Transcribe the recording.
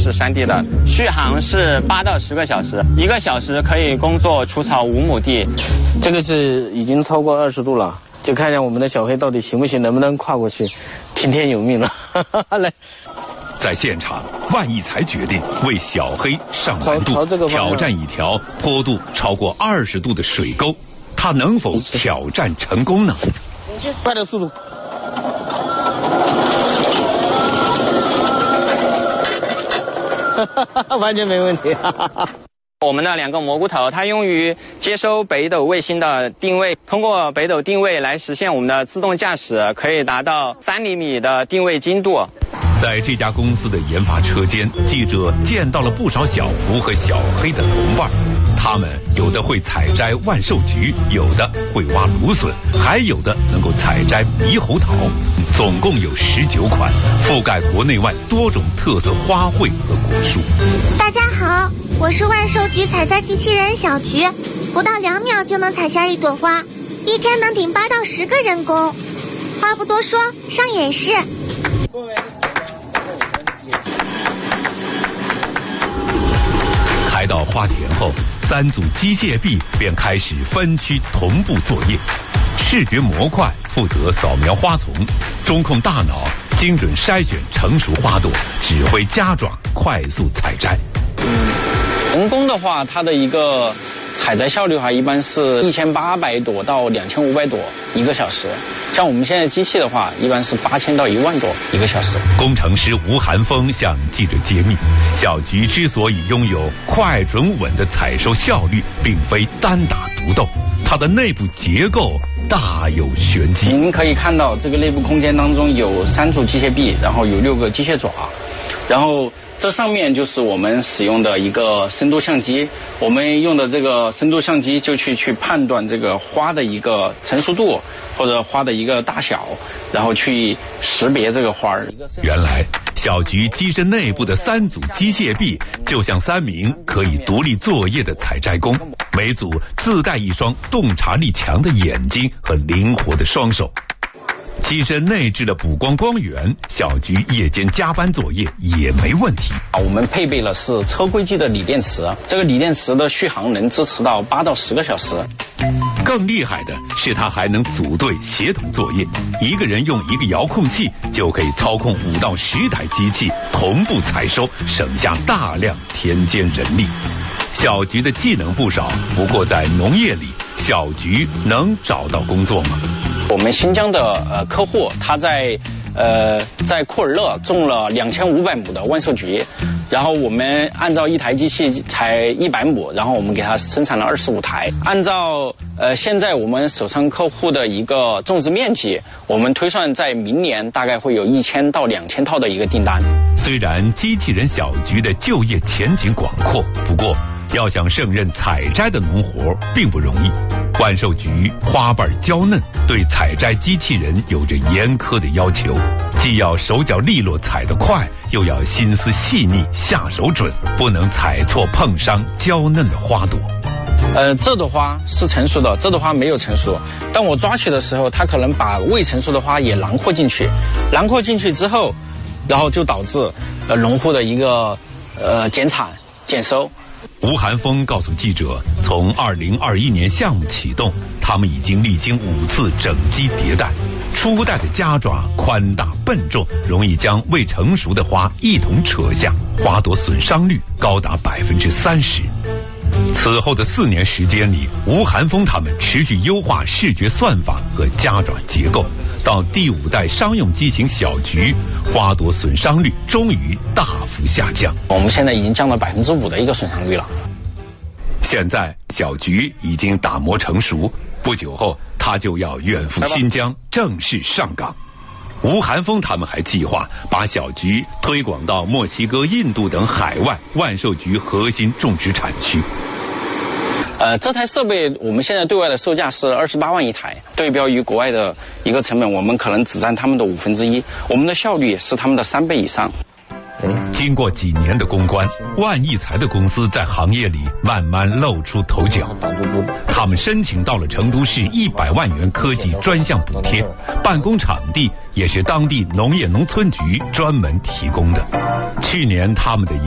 是山地的，续航是8到10个小时，1个小时可以工作除草5亩地。 这个是已经超过20度了，就看一下我们的小黑到底行不行，能不能跨过去，听天由命了。来。 在现场，万益才决定为小黑上难度，挑战一条坡度超过20度的水沟，他能否挑战成功呢？ 快点速度。完全没问题。 我们的2个蘑菇头，它用于接收北斗卫星的定位，通过北斗定位来实现我们的自动驾驶，可以达到3厘米的定位精度。 在这家公司的研发车间，记者见到了不少小胡和小黑的同伴，他们有的会采摘万寿菊，有的会挖芦笋，还有的能够采摘猕猴桃，总共有19款，覆盖国内外多种特色花卉和果树。 大家好，我是万寿菊采摘机器人小菊，不到2秒就能采下一朵花，一天能顶8到10个人工。话不多说，上演示。 开到花田后，3组机械臂便开始分区同步作业。视觉模块负责扫描花丛，中控大脑精准筛选成熟花朵，指挥家长快速采摘。 人工的话，它的一个采摘效率的话，一般是1800朵到2500朵1个小时。像我们现在机器的话，一般是8000到1万朵1个小时。 工程师吴寒峰向记者揭秘，小菊之所以拥有快准稳的采收效率，并非单打独斗，它的内部结构大有玄机。 您可以看到这个内部空间当中有3组机械臂，然后有6个机械爪，然后这上面就是我们使用的一个深度相机，我们用的这个深度相机就去判断这个花的一个成熟度或者花的一个大小，然后去识别这个花儿。 原来小菊机身内部的3组机械臂就像3名可以独立作业的采摘工，每组自带一双洞察力强的眼睛和灵活的双手。机身内置了补光光源，小菊夜间加班作业也没问题。 我们配备了是车规级的锂电池，这个锂电池的续航能支持到8到10个小时。 更厉害的是，它还能组队协同作业，一个人用1个遥控器就可以操控5到10台机器同步采收，省下大量田间人力。小菊的技能不少，不过在农业里，小菊能找到工作吗？ 我们新疆的客户，他在库尔勒种了2500亩的万寿菊，然后我们按照一台机器才100亩，然后我们给他生产了25台。按照现在我们手上客户的一个种植面积，我们推算在明年大概会有1000到2000套的一个订单。 虽然机器人小菊的就业前景广阔，不过要想胜任采摘的农活并不容易。万寿菊花瓣娇嫩，对采摘机器人有着严苛的要求，既要手脚利落采得快，又要心思细腻下手准，不能采错碰伤娇嫩的花朵。 这朵花是成熟的，这朵花没有成熟。当我抓取的时候，它可能把未成熟的花也囊括进去，囊括进去之后，然后就导致农户的一个减产减收。 吴寒峰告诉记者，从2021年项目启动，他们已经历经5次整机迭代。初代的夹爪宽大笨重，容易将未成熟的花一同扯下，花朵损伤率高达30%。此后的4年时间里，吴寒峰他们持续优化视觉算法和夹爪结构，到第5代商用机型小菊，花朵损伤率终于大幅下降。 我们现在已经降了5%的一个损伤率了。 现在小菊已经打磨成熟，不久后他就要远赴新疆正式上岗。吴寒峰他们还计划把小菊推广到墨西哥、印度等海外万寿菊核心种植产区。 这台设备我们现在对外的售价是28万一台，对标于国外的一个成本，我们可能只占他们的1/5，我们的效率也是他们的3倍以上。 经过几年的攻关，万益财的公司在行业里慢慢露出头角。他们申请到了成都市100万元科技专项补贴，办公场地也是当地农业农村局专门提供的。去年他们的